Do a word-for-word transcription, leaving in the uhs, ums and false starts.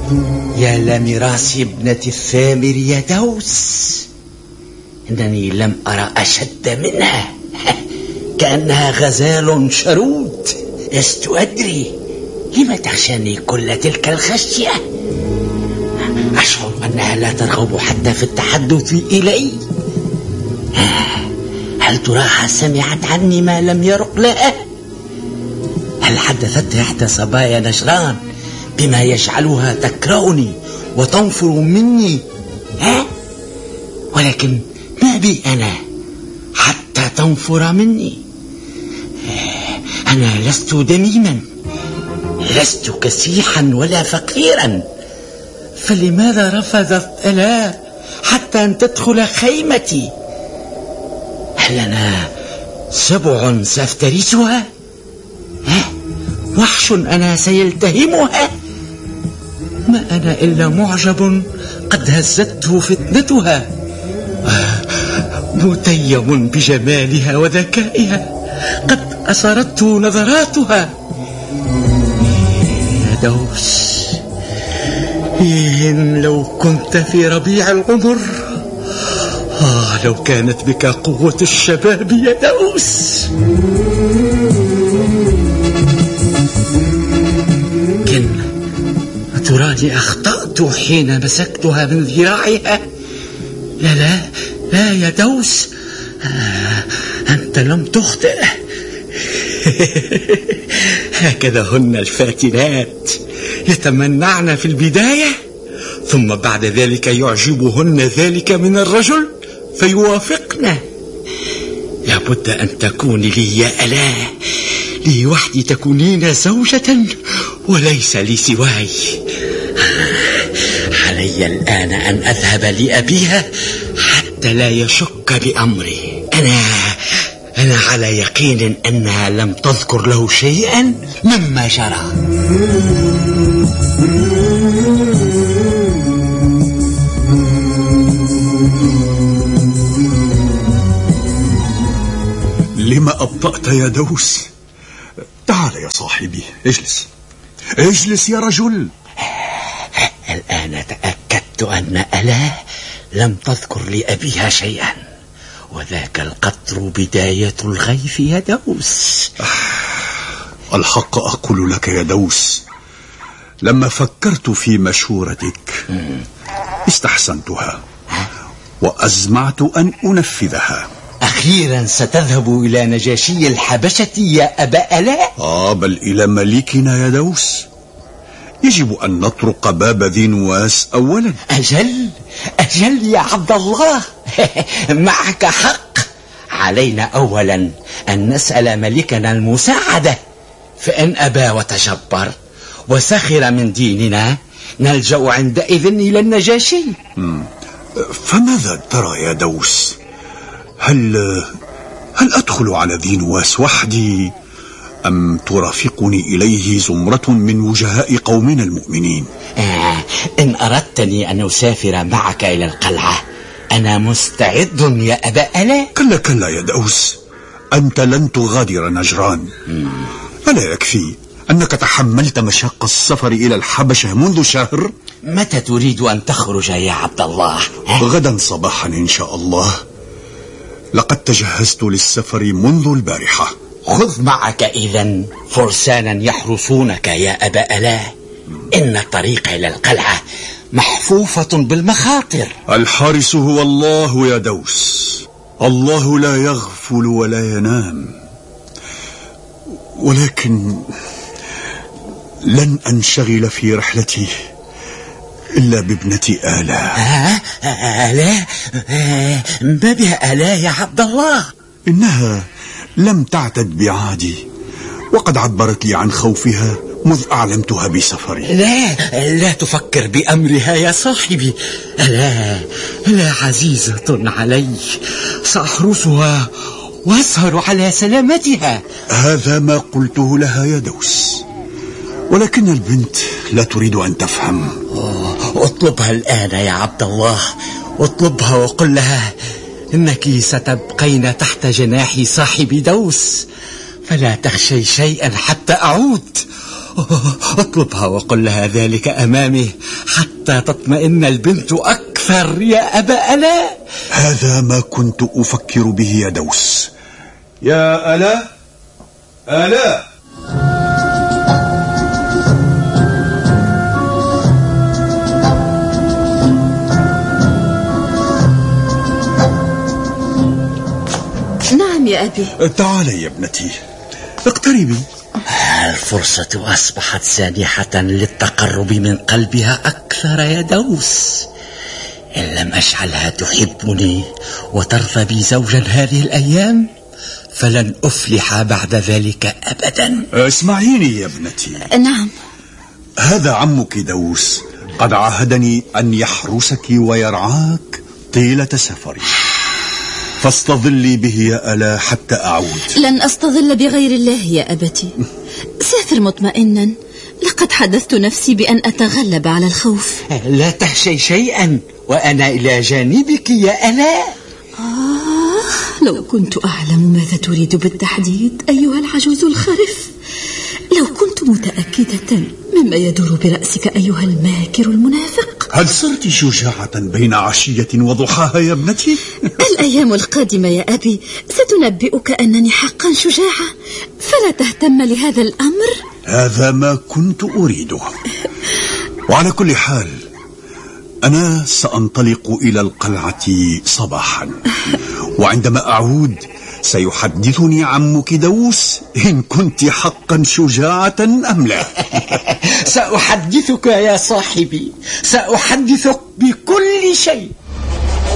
يا لمراس ابنة الثامر يا دوس، إنني لم أرى أشد منها، كأنها غزال شرود. لست أدري لما تخشاني كل تلك الخشية. أشعر أنها لا ترغب حتى في التحدث إلي. هل تراها سمعت عني ما لم يرق لها؟ هل حدثت إحدى صبايا نجران بما يجعلها تكرهني وتنفر مني؟ ها؟ ولكن ما بي أنا حتى تنفر مني؟ أنا لست دميما، لست كسيحا ولا فقيرا، فلماذا رفضت ألا حتى أن تدخل خيمتي؟ هل أنا سبع سأفترسها؟ ها؟ وحش أنا سيلتهمها؟ ما أنا إلا معجب قد هزته فتنتها، متيم بجمالها وذكائها قد أسرته نظراتها. يا دوس، إن لو كنت في ربيع العمر، آه لو كانت بك قوة الشباب يا دوس. لكن تراني أخطأت حين مسكتها من ذراعها. لا لا لا يا دوس، آه أنت لم تخطئ. هكذا هن الفاتنات، يتمنعن في البداية، ثم بعد ذلك يعجبهن ذلك من الرجل فيوافقن. لابد أن تكوني لي يا ألا، لي وحدي تكونين زوجة وليس لي سواي. علي الآن أن أذهب لأبيها حتى لا يشك بأمري. أنا أنا على يقين أنها لم تذكر له شيئا مما جرى. لما أبطأت يا دوس؟ تعال يا صاحبي، اجلس اجلس يا رجل. الآن تأكدت أن ألا لم تذكر لأبيها شيئا، وذاك القطر بداية الغيث يا دوس. الحق أقول لك يا دوس، لما فكرت في مشورتك استحسنتها وأزمعت أن أنفذها. أخيرا ستذهب إلى نجاشي الحبشة يا أبا ألا؟ آه بل إلى ملكنا يا دوس. يجب أن نطرق باب ذي نواس أولا. أجل أجل يا عبد الله، معك حق. علينا أولا أن نسأل ملكنا المساعدة، فإن أبى وتجبر وسخر من ديننا نلجأ عندئذ إلى النجاشي. فماذا ترى يا دوس؟ هل هل أدخل على ذي نواس وحدي أم ترافقني إليه زمرة من وجهاء قومنا المؤمنين؟ آه إن أردتني أن أسافر معك إلى القلعة أنا مستعد يا أبا ألا. كلا كلا يا دوس، أنت لن تغادر نجران. مم. ألا يكفي أنك تحملت مشاق السفر إلى الحبشة منذ شهر؟ متى تريد أن تخرج يا عبد الله؟ غدا صباحا إن شاء الله. لقد تجهزت للسفر منذ البارحة. خذ معك إذن فرسانا يحرسونك يا أبا ألا. إن الطريق إلى القلعة محفوفة بالمخاطر. الحارس هو الله يا دوس، الله لا يغفل ولا ينام. ولكن لن أنشغل في رحلتي إلا بابنتي آلا. آه آلا؟ آه ما بها آلا يا عبد الله؟ إنها لم تعتد بعادي، وقد عبرت لي عن خوفها مذ أعلمتها بسفري. لا لا تفكر بأمرها يا صاحبي. لا لا عزيزة علي، سأحرسها وأسهر على سلامتها. هذا ما قلته لها يا دوس، ولكن البنت لا تريد أن تفهم. اطلبها الآن يا عبد الله، اطلبها وقل لها إنك ستبقين تحت جناح صاحب دوس، فلا تخشي شيئا حتى أعود. اطلبها وقل لها ذلك أمامي حتى تطمئن البنت أكثر يا أبا ألاء. هذا ما كنت أفكر به يا دوس. يا ألاء، ألاء. نعم يا أبي. تعالي يا ابنتي، اقتربي. الفرصة أصبحت سانحة للتقرب من قلبها أكثر يا دوس. إن لم أجعلها تحبني وترضى بي زوجا هذه الأيام فلن أفلح بعد ذلك أبدا. اسمعيني يا ابنتي. نعم. هذا عمك دوس قد عاهدني أن يحرسك ويرعاك طيلة سفري، فاستظلي به يا ألا حتى أعود. لن أستظل بغير الله يا أبتي. سافر مطمئنا، لقد حدثت نفسي بأن أتغلب على الخوف. لا تخشي شيئا وأنا إلى جانبك يا ألاء. آه، لو كنت أعلم ماذا تريد بالتحديد أيها العجوز الخرف. لو كنت متأكدة مما يدور برأسك أيها الماكر المنافق. هل صرت شجاعة بين عشية وضحاها يا ابنتي؟ الأيام القادمة يا أبي ستنبئك أنني حقا شجاعة، فلا تهتم لهذا الأمر. هذا ما كنت أريده. وعلى كل حال أنا سأنطلق إلى القلعة صباحا، وعندما أعود سيحدثني عمك دوس إن كنت حقا شجاعة أم لا. سأحدثك يا صاحبي، سأحدثك بكل شيء.